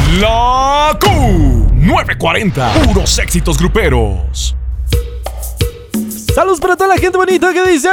La Q940, puros éxitos gruperos. Saludos para toda la gente bonita que dice...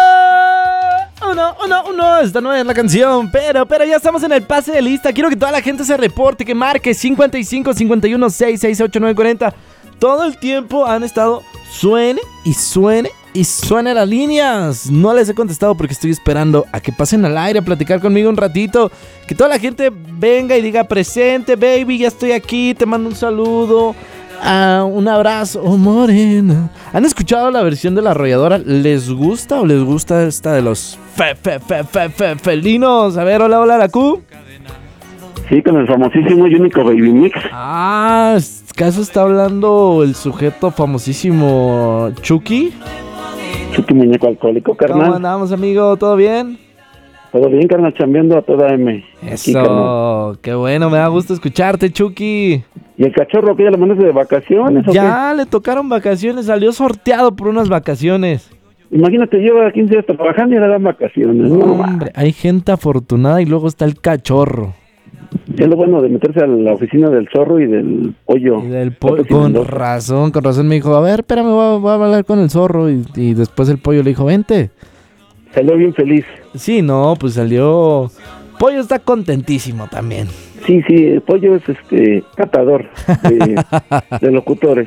Uno, esta no es la canción, pero ya estamos en el pase de lista. Quiero que toda la gente se reporte, que marque 55 51 66 8940. Todo el tiempo han estado suene las líneas. No les he contestado porque estoy esperando a que pasen al aire a platicar conmigo un ratito. Que toda la gente venga y diga presente, baby, ya estoy aquí, te mando un saludo. Un abrazo, oh morena. ¿Han escuchado la versión de La Arrolladora? ¿Les gusta o les gusta esta de los felinos? A ver, hola, la Q. Sí, con el famosísimo y único Baby Mix. ¿Acaso está hablando el sujeto famosísimo Chucky? Chucky muñeco alcohólico, carnal. ¿Cómo andamos, amigo? ¿Todo bien? Todo bien, carnal, chambeando a toda M. Eso, aquí, qué bueno, me da gusto escucharte, Chucky. ¿Y el cachorro que ya lo mandaste de vacaciones? Ya le tocaron vacaciones, salió sorteado por unas vacaciones. Imagínate, lleva 15 días trabajando y le dan vacaciones. Hombre, hay gente afortunada y luego está el cachorro. Es lo bueno de meterse a la oficina del zorro y del pollo. Con razón me dijo, a ver, espérame, voy a hablar con el zorro. Y después el pollo le dijo, vente. Salió bien feliz. Sí, no, pues salió... Pollo está contentísimo también. Sí, el pollo es catador de locutores.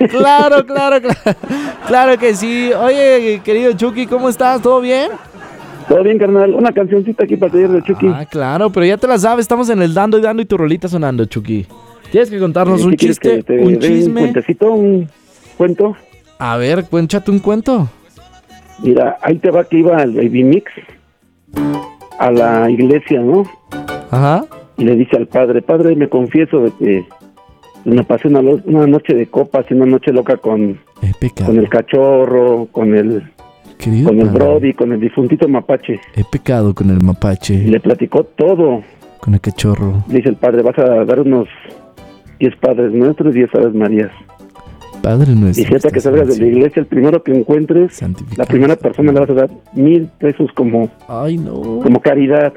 Claro que sí. Oye, querido Chucky, ¿cómo estás? ¿Todo bien? Todo bien, carnal. Una cancioncita aquí para pedir de Chucky. Claro, pero ya te la sabes. Estamos en el dando y tu rolita sonando, Chucky. Tienes que contarnos un chiste, un chisme. Un cuentecito, un cuento. A ver, cuéntate un cuento. Mira, ahí te va que iba el Baby Mix a la iglesia, ¿no? Ajá. Y le dice al padre, me confieso de que me pasé una noche de copas y una noche loca con el cachorro, con el Brody, con el difuntito mapache. He pecado con el mapache. Y le platicó todo. Con el cachorro. Dice el padre, vas a dar unos 10 Padres Nuestros y 10 Aves Marías. Padre Nuestro. Y siempre que salgas de la iglesia, el primero que encuentres, la primera persona le vas a dar 1,000 pesos como caridad.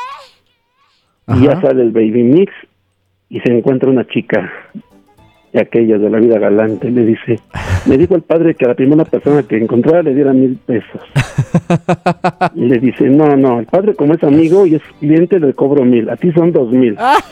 Y ya sale el Baby Mix y se encuentra una chica de aquellas de la vida galante. Le dice, me dijo el padre que a la primera persona que encontrara le diera 1,000 pesos. Y le dice, no, el padre como es amigo y es cliente le cobro 1,000, a ti son 2,000.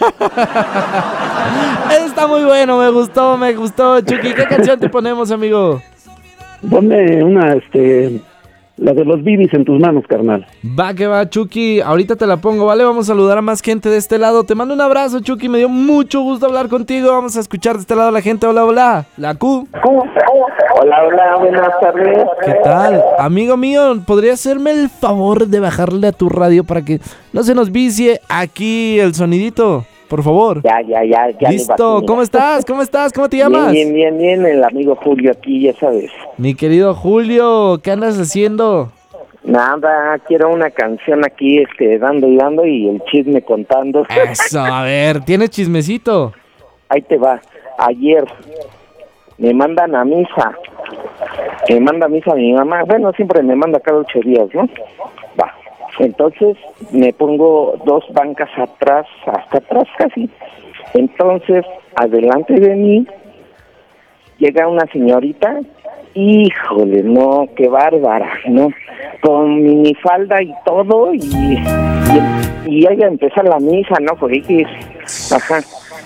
Está muy bueno, me gustó, Chucky. ¿Qué canción te ponemos, amigo? Ponme una, la de los bibis en tus manos, carnal. Va que va, Chucky. Ahorita te la pongo, ¿vale? Vamos a saludar a más gente de este lado. Te mando un abrazo, Chucky. Me dio mucho gusto hablar contigo. Vamos a escuchar de este lado a la gente. Hola. La Q. Hola, buenas tardes. ¿Qué tal? Amigo mío, ¿podría hacerme el favor de bajarle a tu radio para que no se nos vicie aquí el sonidito? Por favor. Ya. Listo. ¿Cómo estás? ¿Cómo te llamas? Bien. El amigo Julio aquí, ya sabes. Mi querido Julio, ¿qué andas haciendo? Nada, quiero una canción aquí, dando y el chisme contando. Eso, a ver, ¿tienes chismecito? Ahí te va. Ayer me mandan a misa. Me manda a misa mi mamá. Bueno, siempre me manda cada 8 días, ¿no? Va. Entonces me pongo 2 bancas atrás, hasta atrás casi. Entonces, adelante de mí llega una señorita, híjole, no, qué bárbara, ¿no? Con minifalda y todo, y ella empezó la misa, ¿no? Pues, ajá.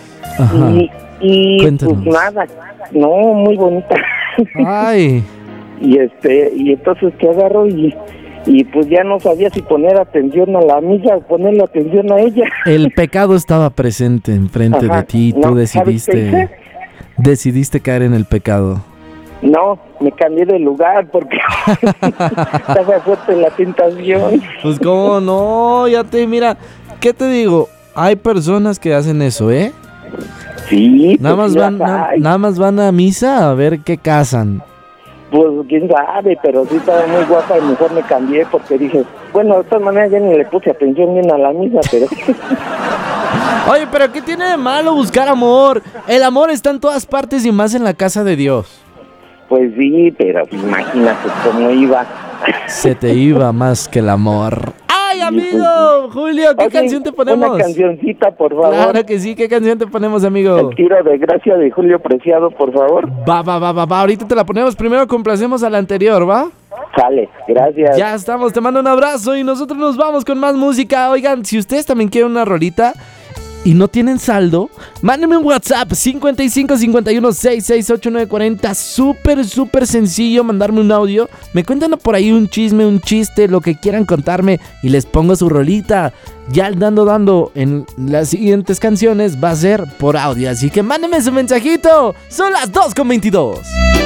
Y pues nada, no, muy bonita. Ay. Y entonces que agarro y pues ya no sabía si poner atención a la amiga o ponerle atención a ella. El pecado estaba presente enfrente de ti, tú decidiste caer en el pecado. No, me cambié de lugar porque estaba fuerte la tentación. Pues cómo no, mira, ¿qué te digo? Hay personas que hacen eso, ¿eh? Sí, nada más van a misa a ver qué casan. Pues quién sabe, pero sí estaba muy guapa y mejor me cambié porque dije, bueno, de todas maneras ya ni le puse atención bien a la misa, pero... Oye, pero ¿qué tiene de malo buscar amor? El amor está en todas partes y más en la casa de Dios. Pues sí, pero imagínate cómo iba. Se te iba más que el amor. ¡Ay, amigo! Julio, ¿qué canción te ponemos? Una cancioncita, por favor. Claro que sí, ¿qué canción te ponemos, amigo? El tiro de gracia de Julio Preciado, por favor. Va, ahorita te la ponemos. Primero complacemos a la anterior, ¿va? Sale, gracias. Ya estamos, te mando un abrazo y nosotros nos vamos con más música. Oigan, si ustedes también quieren una rolita y no tienen saldo, mándenme un WhatsApp 55 51 668 940. Súper sencillo mandarme un audio. Me cuentan por ahí un chisme, un chiste, lo que quieran contarme y les pongo su rolita. Ya el dando en las siguientes canciones va a ser por audio, así que mándenme su mensajito. Son las 2:22.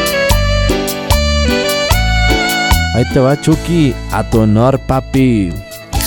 Ahí te va, Chucky, a tu honor, papi.